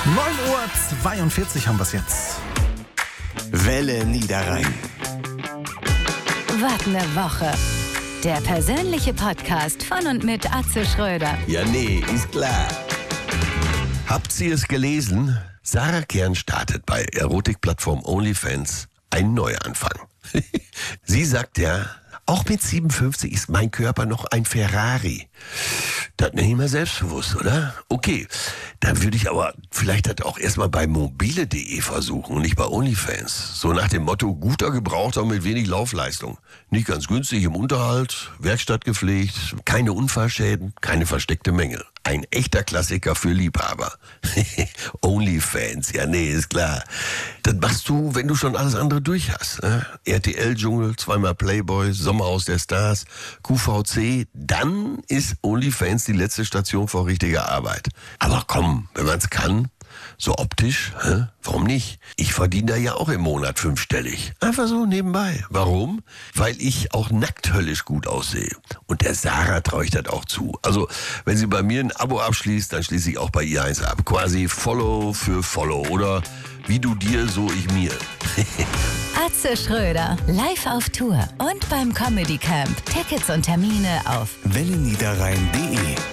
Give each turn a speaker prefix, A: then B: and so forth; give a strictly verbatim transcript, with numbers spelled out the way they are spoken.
A: neun Uhr zweiundvierzig haben wir es jetzt.
B: Welle Niederrhein.
C: Was ne Woche. Der persönliche Podcast von und mit Atze Schröder.
D: Ja, nee, ist klar. Habt ihr es gelesen? Sarah Kern startet bei Erotikplattform OnlyFans einen Neuanfang. Sie sagt ja, auch mit siebenundfünfzig ist mein Körper noch ein Ferrari. Das nenne ich mal selbstbewusst, oder? Okay, dann würde ich aber vielleicht das auch erstmal bei mobile punkt de versuchen und nicht bei OnlyFans. So nach dem Motto, guter Gebrauchter mit wenig Laufleistung. Nicht ganz günstig im Unterhalt, Werkstatt gepflegt, keine Unfallschäden, keine versteckte Mängel. Ein echter Klassiker für Liebhaber. OnlyFans, ja nee, ist klar. Das machst du, wenn du schon alles andere durch hast. Ne? R T L-Dschungel, zweimal Playboy, Sommerhaus der Stars, Q V C. Dann ist OnlyFans die letzte Station vor richtiger Arbeit. Aber komm, wenn man's kann, so optisch, hä? Warum nicht? Ich verdiene da ja auch im Monat fünfstellig. Einfach so nebenbei. Warum? Weil ich auch nackt höllisch gut aussehe. Und der Sarah traue ich das auch zu. Also, wenn sie bei mir ein Abo abschließt, dann schließe ich auch bei ihr eins ab. Quasi Follow für Follow. Oder wie du dir, so ich mir.
C: Atze Schröder, live auf Tour und beim Comedy Camp. Tickets und Termine auf
B: Welle Niederrhein punkt de